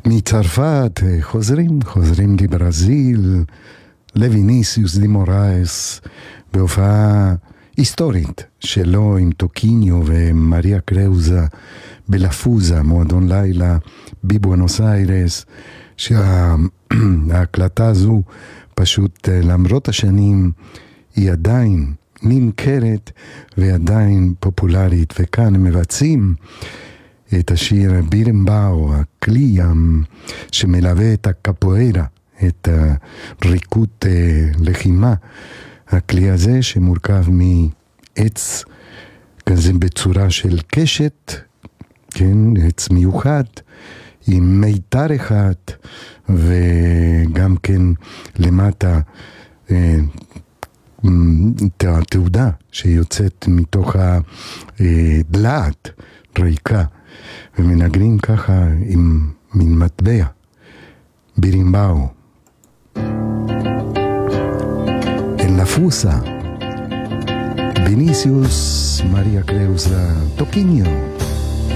מצרפת חוזרים לברזיל, לויניסיוס די מורייס, בהופעה היסטורית שלו עם טוקיניו ומריה קראוזה בלפוזה, מועדון לילה בבואנוס איירס, שההקלטה הזו פשוט למרות השנים היא עדיין נמכרת ועדיין פופולרית, וכאן הם מבצעים את השיר בירמבאו, הכלי שמלווה את הקפוארה, את ריקוד לחימה. הכלי הזה שמורכב מעץ כזה בצורה של קשת, כן, עץ מיוחד עם מיתר אחד, וגם כן למטה התעודה שיוצאת מתוך הדלעת ריקה, ומנגנים ככה עם מין מטבע בירמבאו. En la fusa, Vinicius, María Creusa, Toquinho.